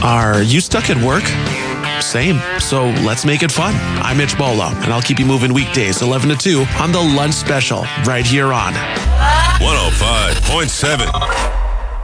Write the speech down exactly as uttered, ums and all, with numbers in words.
Are you stuck at work? Same. So let's make it fun. I'm Mitch Bolo, and I'll keep you moving weekdays eleven to two on the Lunch Special right here on one oh five point seven